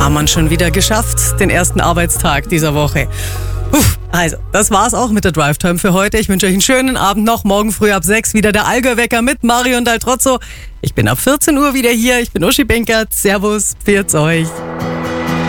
Haben wir schon wieder geschafft, den ersten Arbeitstag dieser Woche. Also, das war's auch mit der Drive Time für heute. Ich wünsche euch einen schönen Abend noch. Morgen früh ab 6 wieder der Allgäu-Wecker mit Marion Daltrozzo. Ich bin ab 14 Uhr wieder hier. Ich bin Uschi Benkert. Servus, pfiat's euch.